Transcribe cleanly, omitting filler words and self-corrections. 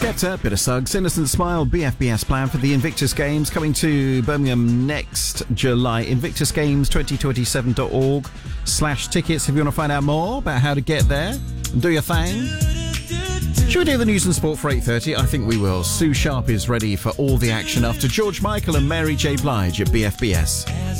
Skepta, Bit of Suggs, Innocent Smile, BFBS plan for the Invictus Games coming to Birmingham next July. InvictusGames2027.org/tickets if you want to find out more about how to get there and do your thing. Should we do the news and sport for 8:30? I think we will. Sue Sharp is ready for all the action after George Michael and Mary J. Blige at BFBS.